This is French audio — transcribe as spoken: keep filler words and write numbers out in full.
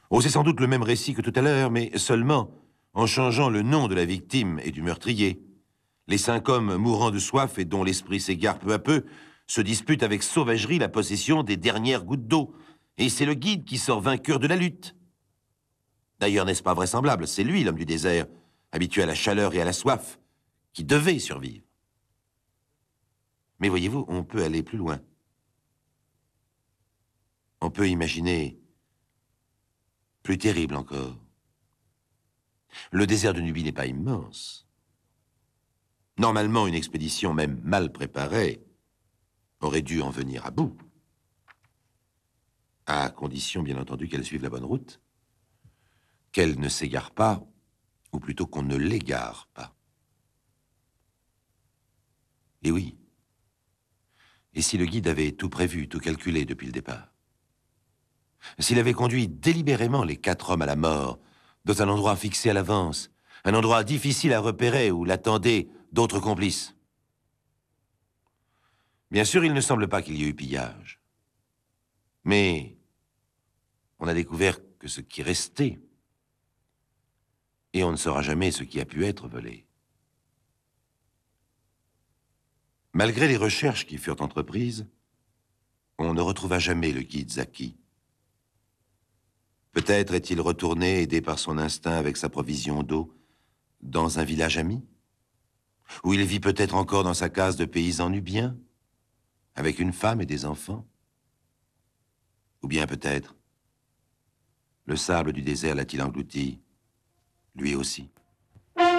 Oh, c'est sans doute le même récit que tout à l'heure, mais seulement en changeant le nom de la victime et du meurtrier. Les cinq hommes mourant de soif et dont l'esprit s'égare peu à peu se disputent avec sauvagerie la possession des dernières gouttes d'eau. Et c'est le guide qui sort vainqueur de la lutte. D'ailleurs, n'est-ce pas vraisemblable? C'est lui, l'homme du désert, habitué à la chaleur et à la soif, qui devait survivre. Mais voyez-vous, on peut aller plus loin. On peut imaginer plus terrible encore. Le désert de Nubie n'est pas immense. Normalement, une expédition, même mal préparée, aurait dû en venir à bout. À condition, bien entendu, qu'elle suive la bonne route, qu'elle ne s'égare pas, ou plutôt qu'on ne l'égare pas. Et oui. Et si le guide avait tout prévu, tout calculé depuis le départ? S'il avait conduit délibérément les quatre hommes à la mort, dans un endroit fixé à l'avance, un endroit difficile à repérer où l'attendaient d'autres complices? Bien sûr, il ne semble pas qu'il y ait eu pillage. Mais on a découvert que ce qui restait, et on ne saura jamais ce qui a pu être volé. Malgré les recherches qui furent entreprises, on ne retrouva jamais le guide Zaki. Peut-être est-il retourné, aidé par son instinct avec sa provision d'eau, dans un village ami? Où il vit peut-être encore dans sa case de paysan nubien, avec une femme et des enfants? Ou bien peut-être, le sable du désert l'a-t-il englouti, lui aussi?